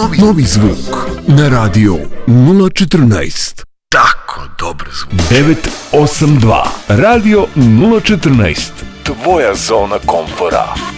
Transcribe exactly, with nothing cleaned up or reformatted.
Novi, novi zvuk na radio nula četrnaest. Tako dobar zvuk. devet osam dva Radio nula četrnaest. Tvoja zona komfora.